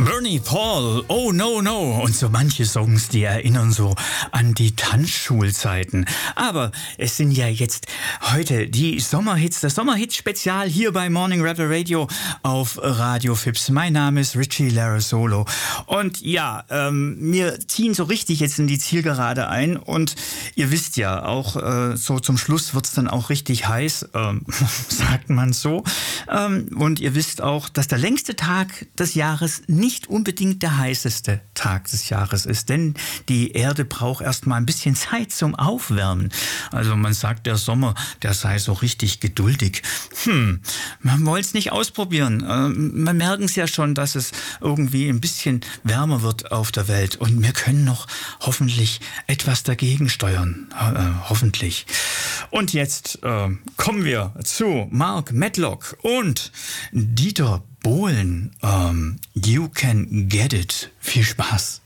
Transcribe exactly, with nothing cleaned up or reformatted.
Bernie Paul, Oh No No und so manche Songs, die erinnern so an die Tanzschulzeiten. Aber es sind ja jetzt heute die Sommerhits, das Sommerhits-Spezial hier bei Morning Rapper Radio auf Radio Fips. Mein Name ist Richie Larasolo und ja, ähm, wir ziehen so richtig jetzt in die Zielgerade ein und ihr wisst ja, auch äh, so zum Schluss wird's dann auch richtig heiß, ähm, sagt man so. Ähm, und ihr wisst auch, dass der längste Tag des Jahres nicht unbedingt der heißeste Tag des Jahres ist, denn die Erde braucht erst mal ein bisschen Zeit zum Aufwärmen. Also man sagt, der Sommer, der sei so richtig geduldig. Hm, man wollte es nicht ausprobieren. Ähm, wir merken es ja schon, dass es irgendwie ein bisschen wärmer wird auf der Welt und wir können noch hoffentlich etwas dagegen steuern. Äh, hoffentlich. Und jetzt äh, kommen wir zu Mark Medlock und Dieter Bohlen. Um, You Can Get It. Viel Spaß.